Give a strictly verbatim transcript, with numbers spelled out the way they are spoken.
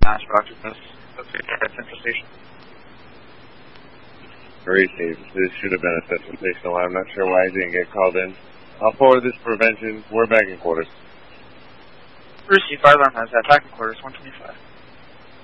Mass Octopus at Central Station. Very safe. This should have been a Central Station alarm. I'm not sure why I didn't get called in. I'll forward this prevention. We're back in quarters. Bruce, fire alarm has attack in quarters, one twenty-five.